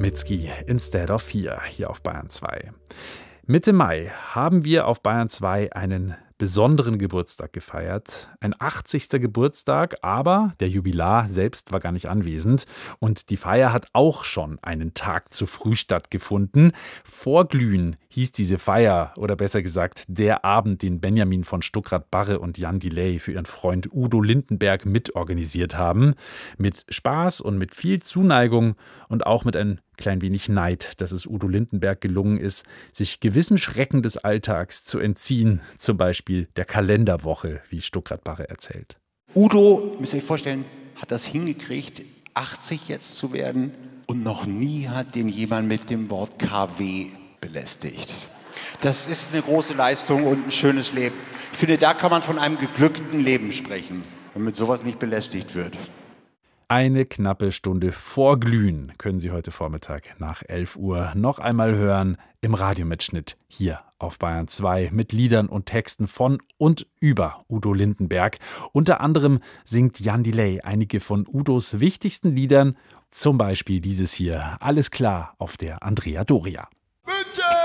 Nowitzki, Instead of Fear, hier auf Bayern 2. Mitte Mai haben wir auf Bayern 2 einen besonderen Geburtstag gefeiert. Ein 80. Geburtstag, aber der Jubilar selbst war gar nicht anwesend. Und die Feier hat auch schon einen Tag zu früh stattgefunden. Vorglühen hieß diese Feier, oder besser gesagt der Abend, den Benjamin von Stuckrad-Barre und Jan Delay für ihren Freund Udo Lindenberg mitorganisiert haben. Mit Spaß und mit viel Zuneigung und auch mit ein klein wenig Neid, dass es Udo Lindenberg gelungen ist, sich gewissen Schrecken des Alltags zu entziehen, zum Beispiel der Kalenderwoche, wie Stuckrad-Barre erzählt. Udo, müsst ihr euch vorstellen, hat das hingekriegt, 80 jetzt zu werden und noch nie hat den jemand mit dem Wort KW belästigt. Das ist eine große Leistung und ein schönes Leben. Ich finde, da kann man von einem geglückten Leben sprechen, wenn mit sowas nicht belästigt wird. Eine knappe Stunde vor Glühen können Sie heute Vormittag nach 11 Uhr noch einmal hören im Radiomitschnitt hier auf Bayern 2 mit Liedern und Texten von und über Udo Lindenberg. Unter anderem singt Jan Delay einige von Udos wichtigsten Liedern, zum Beispiel dieses hier, Alles klar auf der Andrea Doria.